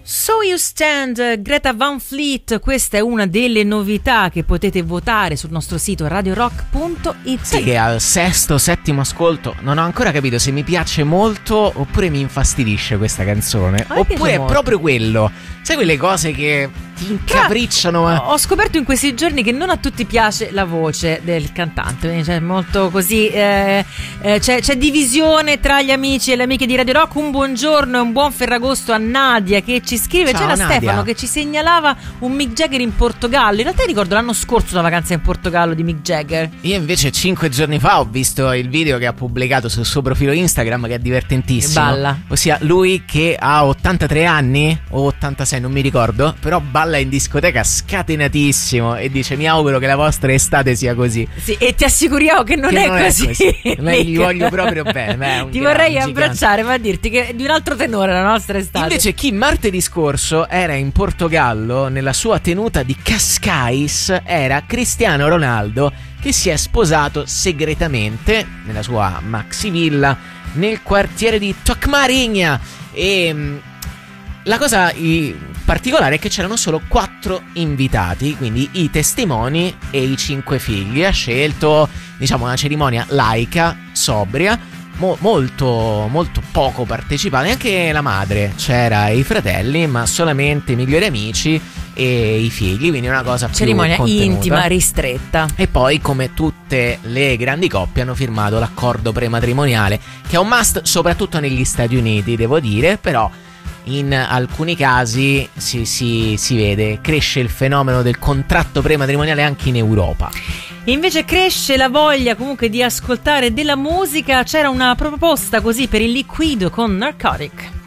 So You Stand, Greta Van Fleet, questa è una delle novità che potete votare sul nostro sito radiorock.it. Sai che al sesto, settimo ascolto non ho ancora capito se mi piace molto oppure mi infastidisce questa canzone, oppure è proprio quello. Sai quelle cose che ti incapricciano? Ho scoperto in questi giorni che non a tutti piace la voce del cantante, cioè molto così, c'è divisione tra gli amici e le amiche di Radio Rock. Un buongiorno e un buon Ferragosto a Nadia che ci scrive. Ciao, c'era Nadia. Stefano che ci segnalava un Mick Jagger in Portogallo. In realtà ricordo l'anno scorso una vacanza in Portogallo di Mick Jagger. Io invece 5 giorni fa ho visto il video che ha pubblicato sul suo profilo Instagram, che è divertentissimo. Balla. Ossia lui che ha 83 anni o 86, non mi ricordo, però balla in discoteca scatenatissimo e dice: mi auguro che la vostra estate sia così. Sì, e ti assicuriamo che non è così. Ma gli voglio proprio bene. Ti vorrei abbracciare, ma dirti che è di un altro tenore la nostra estate. Invece chi martedì scorso era in Portogallo nella sua tenuta di Cascais era Cristiano Ronaldo, che si è sposato segretamente nella sua maxi villa nel quartiere di Tocmarinha. E la cosa particolare è che c'erano solo 4 invitati, quindi i testimoni e i 5 figli. Ha scelto, diciamo, una cerimonia laica, sobria, molto poco partecipata. Anche la madre c'era, e i fratelli, ma solamente i migliori amici e i figli, quindi una cosa più cerimonia contenuta, intima, ristretta. E poi, come tutte le grandi coppie, hanno firmato l'accordo prematrimoniale, che è un must soprattutto negli Stati Uniti, devo dire, però in alcuni casi si vede, cresce il fenomeno del contratto prematrimoniale anche in Europa. Invece cresce la voglia comunque di ascoltare della musica. C'era una proposta così per il Liquido con Narcotic.